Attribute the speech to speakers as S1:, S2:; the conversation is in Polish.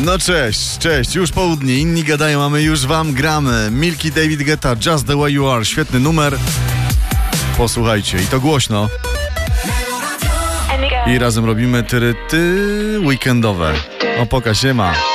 S1: No cześć, już południe, inni gadają, a my już wam gramy. Milky, David Guetta, Just the Way You Are, świetny numer. Posłuchajcie, i to głośno. I razem robimy tyryty weekendowe. O, poka, siema.